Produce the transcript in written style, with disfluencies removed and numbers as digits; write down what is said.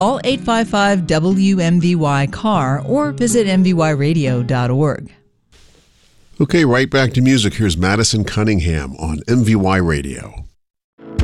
Call 855-WMVY-CAR or visit mvyradio.org. Okay, right back to music. Here's Madison Cunningham on MVY Radio.